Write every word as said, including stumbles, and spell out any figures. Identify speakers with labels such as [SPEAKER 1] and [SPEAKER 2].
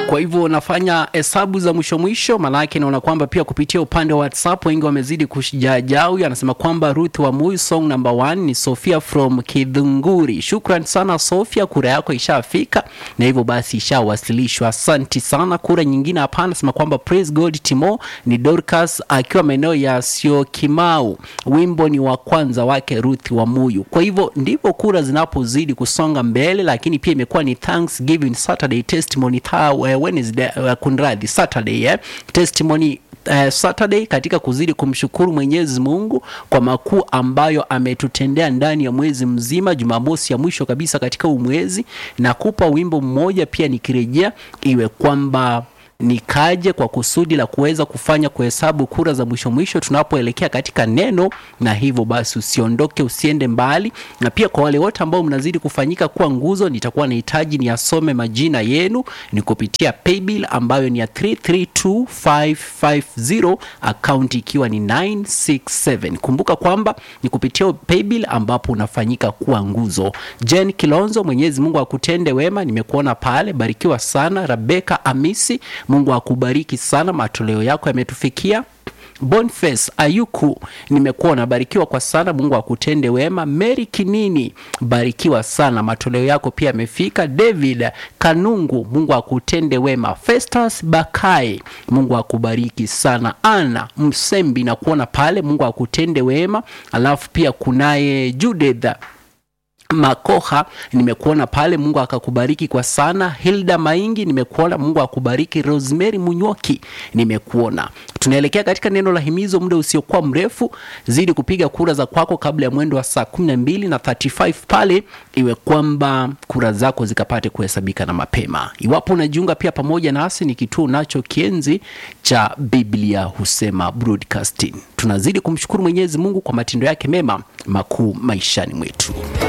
[SPEAKER 1] Kwa hivyo nafanya hesabu za mwisho mwisho, maana yake naona kwamba pia kupitia upande wa WhatsApp wengi wamezidi kushijajau. Anasema kwamba Ruth wa Mui song number one ni Sofia from Kidhunguri. Shukran sana Sofia, kura yako ishafika na hivyo basi ishawasilishwa. Asante sana. Kura nyingine hapa anasema kwamba Praise God Timo ni Dorcas akiwa maeneo ya Sio Kimau. Wimbo ni wa kwanza wake Ruth wa Muyu. Kwa hivyo ndipo kura zinapozidi kusonga mbele, lakini pia imekuwa ni Thanksgiving Saturday testimony ta uh, Wednesday uh, kunradhi Saturday eh? testimony Uh, Saturday katika kuzidi kumshukuru Mwenyezi Mungu kwa makuu ambayo ametutendea ndani ya mwezi mzima. Jumamosi ya mwisho kabisa katika umwezi na kupa wimbo mmoja pia nikirejea, iwe kwamba nikaje kwa kusudi la kuweza kufanya kuhesabu kura za mwisho mwisho tunapoelekea katika neno. Na hivyo basi usiondoke, usiende mbali. Na pia kwa wale wote ambao mnazidi kufanyika kuwa nguzo, nitakuwa nahitaji ni asome majina yenu ni kupitia paybill ambayo ni ya three three two five five zero, account ikiwa ni nine six seven. Kumbuka kwamba ni kupitia paybill ambapo unafanyika kuwa nguzo. Jen Kilonzo, Mwenyezi Mungu akutende wema, nimekuona pale, barikiwa sana. Rebecca Amisi, Mungu akubariki sana, matoleo yako yametufikia. Boniface Ayuku, nimekuona, barikiwa kwa sana, Mungu akutende wema. Mary Kinini, barikiwa sana, matoleo yako pia yamefika. David Kanungu, Mungu akutende wema. Festus Bakai, Mungu akubariki sana. Ana Msembi, na kuona pale, Mungu akutende wema. Alafu pia kunaye Judith Makoha, nimekuona pale, Mungu akakubariki kwa sana. Hilda Maingi, nimekuona, Mungu akubariki. Rosemary Munyoki, nimekuona. Tunaelekea katika neno la himizo muda usiokuwa mrefu. Zidi kupiga kura za kwako kabla ya mwendo wa saa kumi na mbili na thelathini na tano pale, iwe kwamba kura zako zikapate kuhesabika na mapema. Iwapo unajiunga pia pamoja nasi, ni kituo nacho kienzi cha Biblia Husema Broadcasting. Tunazidi kumshukuru Mwenyezi Mungu kwa matendo yake mema makuu maishani mwetu.